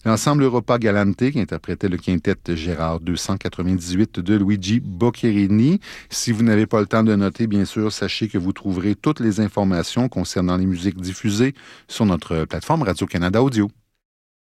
L'ensemble Europa Galante qui interprétait le quintet Gérard 298 de Luigi Boccherini. Si vous n'avez pas le temps de noter, bien sûr, sachez que vous trouverez toutes les informations concernant les musiques diffusées sur notre plateforme Radio-Canada Audio.